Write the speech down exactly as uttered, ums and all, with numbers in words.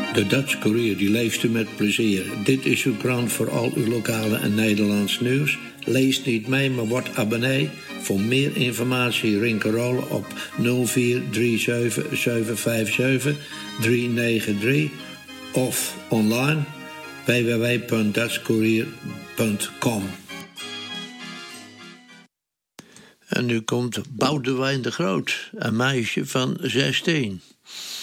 De Dutch Courier, die leest u met plezier. Dit is uw krant voor al uw lokale en Nederlands nieuws. Lees niet mee, maar word abonnee. Voor meer informatie rinkerolen op nul vier drie zeven zeven vijf zeven drie negen drie of online w w w punt dutch courier punt com. En nu komt Boudewijn de Groot, een meisje van zestien.